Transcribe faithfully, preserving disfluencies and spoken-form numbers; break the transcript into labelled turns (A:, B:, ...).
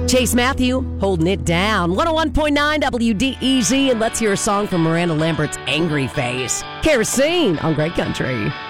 A: Chase Matthew, holding it down. one oh one point nine W D E Z, and let's hear a song from Miranda Lambert's Angry Face. Kerosene on Great Country.